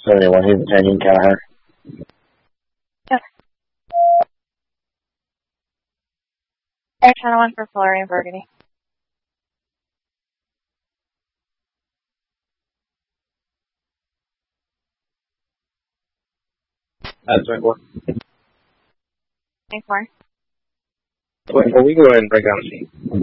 71, he's attending Kelleher. Yep. Air Channel 1 for Florian Burgundy. That's 24. 24. Wait, will we go ahead and break down the scene?